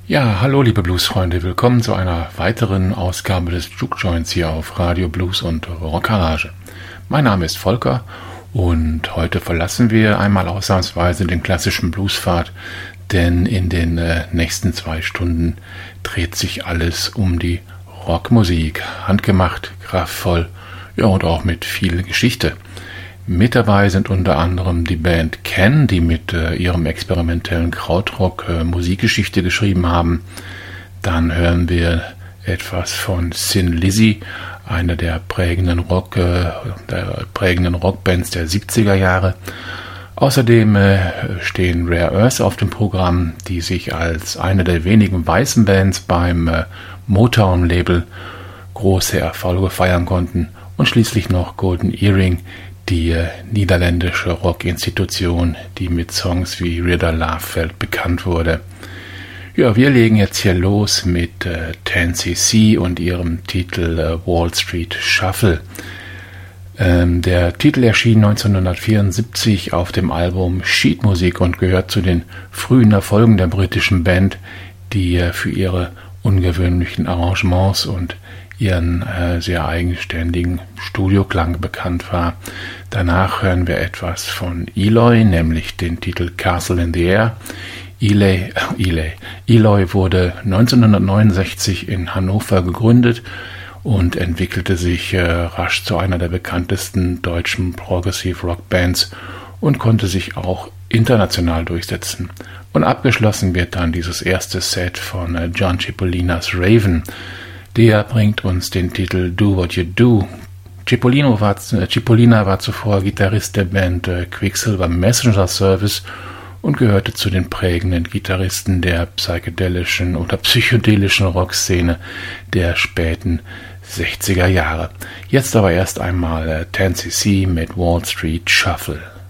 Ja, hallo liebe Bluesfreunde, willkommen zu einer weiteren Ausgabe des Juke Joints hier auf Radio Blues und Rockgarage. Mein Name ist Volker und heute verlassen wir einmal ausnahmsweise den klassischen Bluespfad, denn in den nächsten 2 Stunden dreht sich alles um die Rockmusik. Handgemacht, kraftvoll, ja und auch mit viel Geschichte. Mit dabei sind unter anderem die Band Can, die mit ihrem experimentellen Krautrock Musikgeschichte geschrieben haben. Dann hören wir etwas von Thin Lizzy, einer der prägenden Rockbands der 70er Jahre. Außerdem stehen Rare Earth auf dem Programm, die sich als eine der wenigen weißen Bands beim Motown-Label große Erfolge feiern konnten. Und schließlich noch Golden Earring, die niederländische Rockinstitution, die mit Songs wie Riddler Lafeld bekannt wurde. Ja, wir legen jetzt hier los mit 10cc und ihrem Titel Wall Street Shuffle. Der Titel erschien 1974 auf dem Album Sheetmusik und gehört zu den frühen Erfolgen der britischen Band, die für ihre ungewöhnlichen Arrangements und ihren sehr eigenständigen Studioklang bekannt war. Danach hören wir etwas von Eloy, nämlich den Titel Castle in the Air. Eloy wurde 1969 in Hannover gegründet und entwickelte sich rasch zu einer der bekanntesten deutschen Progressive Rock Bands und konnte sich auch international durchsetzen. Und abgeschlossen wird dann dieses erste Set von John Cipolinas Raven. Der bringt uns den Titel Do What You Do. Cipollina war zuvor Gitarrist der Band Quicksilver Messenger Service und gehörte zu den prägenden Gitarristen der psychedelischen oder psychedelischen Rockszene der späten 60er Jahre. Jetzt aber erst einmal 10cc mit Wall Street Shuffle.